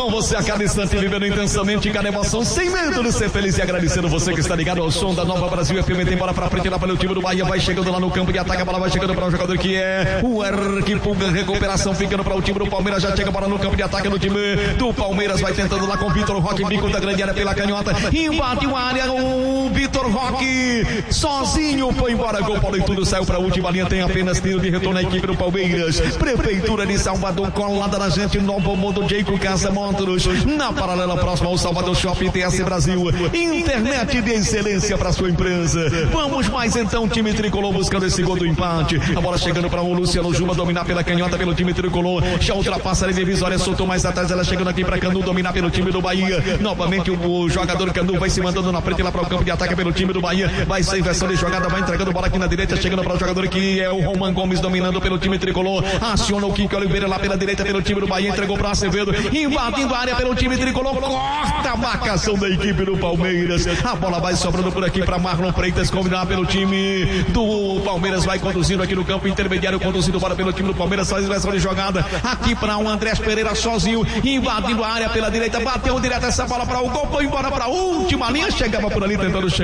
com você a cada instante, vivendo intensamente cada emoção, sem medo de ser feliz e agradecendo você que está ligado ao som da Nova Brasil FM. Tem bola pra frente lá pelo time do Bahia, vai chegando lá no campo de ataque, a bola vai chegando para o jogador que é o Arquipunga, recuperação ficando para o time do Palmeiras, já chega a bola no campo de ataque no time do Palmeiras, vai tentando lá com o Vitor Roque, bico da grande área pela canhota, invade uma área, o Vitor Roque sozinho foi embora, gol, bola e tudo saiu para a última linha, tem apenas tiro de retorno na equipe do Palmeiras. Prefeitura de Salvador, colada na gente, Novo Mundo, Jeico Casa Motors, na paralela próxima ao Salvador Shopping TS Brasil, internet de excelência para sua empresa. Vamos mais então, time tricolor buscando esse gol do empate, a bola chegando para o Luciano Juma, dominar pela canhota pelo time tricolor, já ultrapassa a divisória, soltou mais atrás, ela chegando aqui para Canu, dominar pelo time do Bahia, novamente o jogador Canu vai se mandando na frente lá para o campo de ataque pelo time do Bahia, vai ser inversão de jogada, vai entregando bola aqui na direita, chegando para o jogador que é o Roman Gomes, dominando pelo time tricolor, aciona o Kiko Oliveira lá pela direita pelo time do Bahia, entregou para Acevedo, invadindo a área pelo time tricolor, corta a marcação da equipe do Palmeiras, a bola vai sobrando por aqui para Marlon Freitas, combinar pelo time do Palmeiras, vai conduzindo aqui no campo intermediário, conduzindo bola pelo time do Palmeiras, faz inversão de jogada, aqui para o Andrés Pereira sozinho, invadindo a área pela direita, bateu direto essa bola para o gol, foi embora para a última linha, chegava por ali tentando chegar